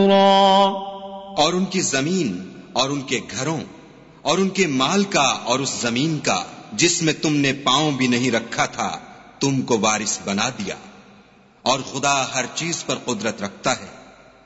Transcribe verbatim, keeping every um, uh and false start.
قرى और उनकी जमीन और उनके घरों और उनके माल का और उस जमीन का जिसमें तुमने पांव भी नहीं रखा था तुमको वारिस बना दिया। और खुदा हर चीज पर कुदरत रखता है।